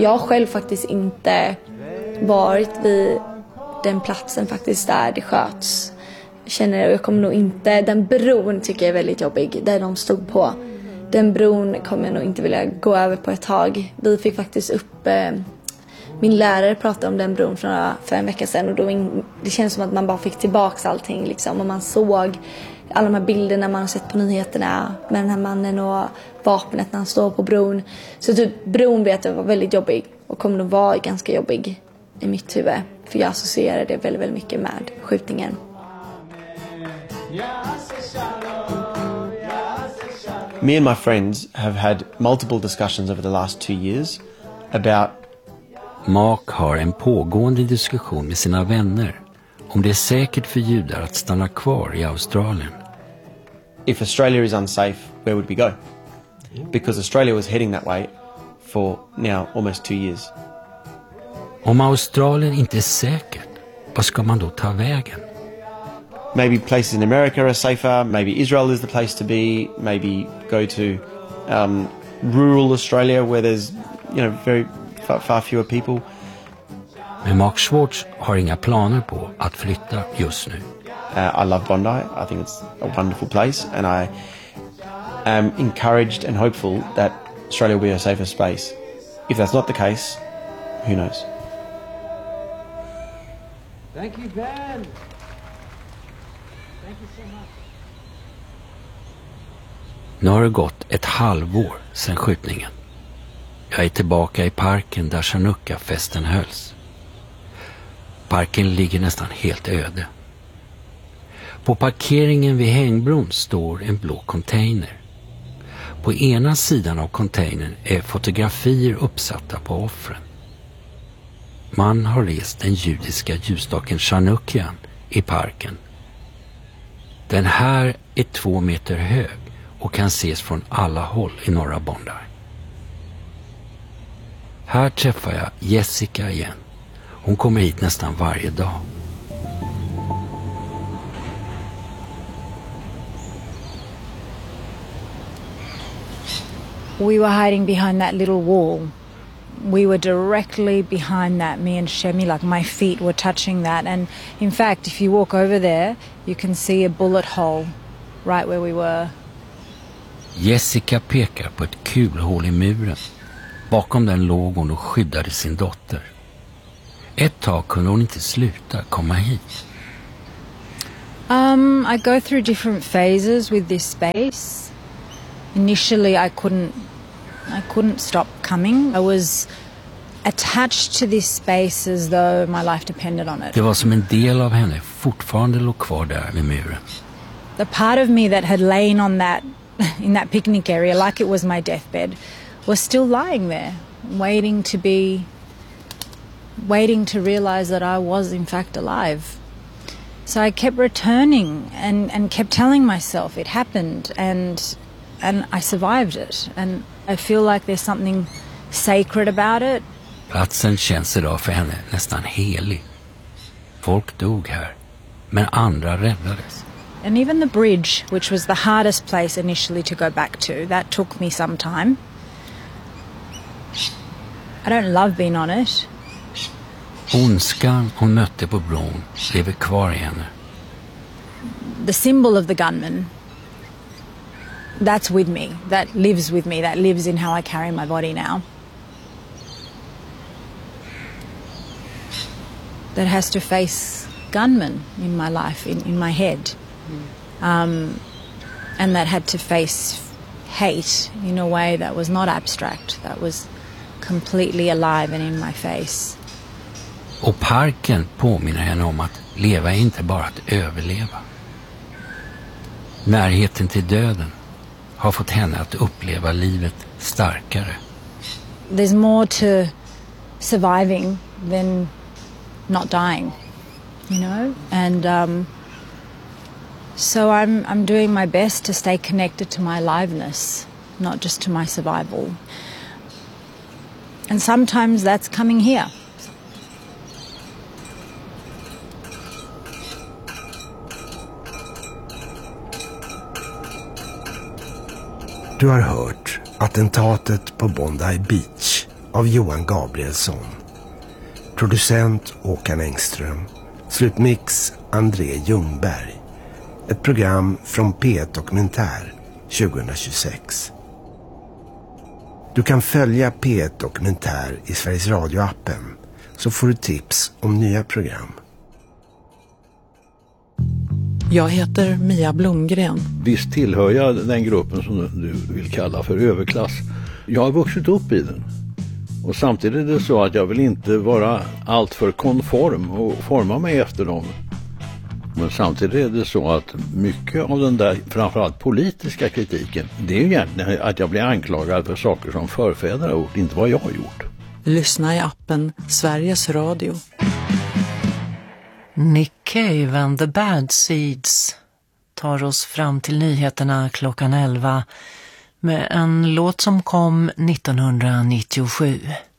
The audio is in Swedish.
jag har själv faktiskt inte varit vid den platsen faktiskt där det sköts. Jag kommer nog inte, den bron tycker jag är väldigt jobbig, där de stod på. Den bron kommer jag nog inte vilja gå över på ett tag. Vi fick faktiskt upp, min lärare pratade om den bron för en vecka sedan, och då det känns som att man bara fick tillbaka allting liksom, och man såg alla de här bilderna man har sett på nyheterna med den här mannen och vapnet när han står på bron. Så typ bron vet jag var väldigt jobbig och kommer nog vara ganska jobbig i mitt huvud, för jag associerar det väldigt, väldigt mycket med skjutningen. Me and my friends have had multiple discussions over the last 2 years about... Mark har en pågående diskussion med sina vänner om det är säkert för judar att stanna kvar i Australien. If Australia is unsafe, where would we go? Because Australia was heading that way for now almost 2 years. Om Australien inte är säkert, vad ska man då ta vägen? Maybe places in America are safer. Maybe Israel is the place to be. Maybe go to rural Australia where there's, very far fewer people. Men Mark Schwartz har inga planer på att flytta just nu. I love Bondi. I think it's a wonderful place, and I am encouraged and hopeful that Australia will be a safer space. If that's not the case, who knows? Thank you, Ben. Thank you so much. Nu har det gått ett halvår sedan skjutningen. Jag är tillbaka i parken där Chanukka-festen hölls. Parken ligger nästan helt öde. På parkeringen vid hängbron står en blå container. På ena sidan av containern är fotografier uppsatta på offren. Man har rest den judiska ljusstaken Chanukkian i parken. Den här är 2 meter hög och kan ses från alla håll i norra Bondi. Här träffar jag Jessica igen. Hon kommer hit nästan varje dag. We were hiding behind that little wall. We were directly behind that, me and Shemi, like my feet were touching that. And in fact, if you walk over there, you can see a bullet hole right where we were. Jessica pekar på ett kulhål i muren. Bakom den låg hon och skyddade sin dotter. Ett tag kunde hon inte sluta komma hit. I go through different phases with this space. Initially, I couldn't stop coming. I was attached to this space as though my life depended on it. Det var som en del av henne fortfarande låg kvar där vid muren. The part of me that had lain on that in that picnic area like it was my deathbed was still lying there, waiting to realize that I was in fact alive. So I kept returning and kept telling myself it happened and I survived it, and I feel like there's something sacred about it. Platsen känns idag för henne nästan helig. Folk dog här, men andra räddades. And even the bridge, which was the hardest place initially to go back to, that took me some time. I don't love being on it. Ondskan hon mötte på bron lever kvar i henne. The symbol of the gunman, that's with me, that lives with me, that lives in how I carry my body now. That has to face gunmen in my life, in my head. And that had to face hate in a way that was not abstract, that was completely alive and in my face. Och parken påminner henne om att leva är inte bara att överleva. Närheten till döden har fått henne att uppleva livet starkare. There's more to surviving than not dying, and so I'm doing my best to stay connected to my aliveness, not just to my survival. And sometimes that's coming here. Du har hört attentatet på Bondi Beach av Johan Gabrielsson. Producent Håkan Engström. Slutmix André Ljungberg. Ett program från P1 Dokumentär 2026. Du kan följa P1 Dokumentär i Sveriges Radio-appen, så får du tips om nya program. Jag heter Mia Blomgren. Visst tillhör jag den gruppen som du vill kalla för överklass. Jag har vuxit upp i den. Och samtidigt är det så att jag vill inte vara alltför konform och forma mig efter dem. Men samtidigt är det så att mycket av den där framförallt politiska kritiken, det är ju egentligen att jag blir anklagad för saker som förfäder har gjort, inte vad jag har gjort. Lyssna i appen Sveriges Radio. Nick Cave and the Bad Seeds tar oss fram till nyheterna klockan 11 med en låt som kom 1997.